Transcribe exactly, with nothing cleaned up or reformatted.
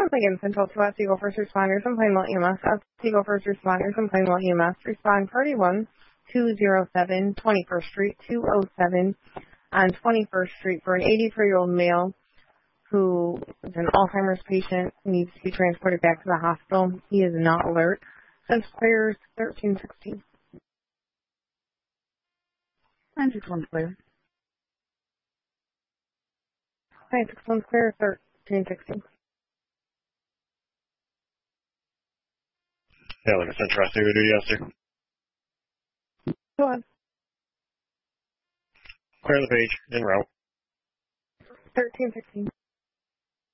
Lincoln Central to Otsego First Responders and Plainwell E M S. Otsego First Responders and Plainwell E M S. Respond party one, two oh seven twenty-first Street, two oh seven on twenty-first Street for an eighty-three-year-old male who is an Alzheimer's patient, needs to be transported back to the hospital. He is not alert. Central clears thirteen sixteen. nine six one's clear. nine six one's clear, thirteen sixteen. Yeah, like a Central Otsego duty, yes, sir. Go on. Clear the page, en route. thirteen sixteen.